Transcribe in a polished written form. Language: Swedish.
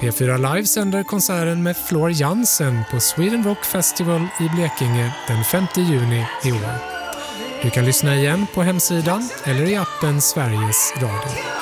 P4 Live sänder konserten med Floor Jansen på Sweden Rock Festival i Blekinge den 5 juni i år. Du kan lyssna igen på hemsidan eller i appen Sveriges Radio.